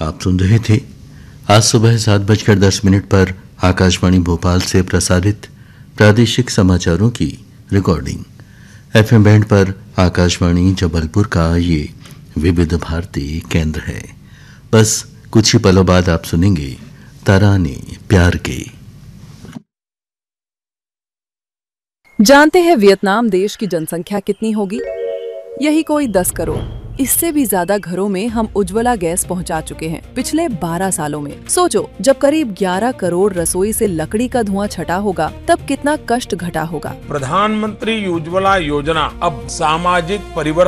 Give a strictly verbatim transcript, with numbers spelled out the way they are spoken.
आप सुन रहे थे आज सुबह सात बजकर दस मिनट पर आकाशवाणी भोपाल से प्रसारित प्रादेशिक समाचारों की रिकॉर्डिंग। एफएम बैंड पर आकाशवाणी जबलपुर का ये विविध भारती केंद्र है। बस कुछ ही पलों बाद आप सुनेंगे तराने प्यार के। जानते हैं वियतनाम देश की जनसंख्या कितनी होगी? यही कोई दस करोड़। इससे भी ज्यादा घरों में हम उज्ज्वला गैस पहुंचा चुके हैं पिछले बारह सालों में। सोचो, जब करीब ग्यारह करोड़ रसोई से लकड़ी का धुआं छटा होगा तब कितना कष्ट घटा होगा। प्रधानमंत्री उज्ज्वला योजना अब सामाजिक परिवर्तन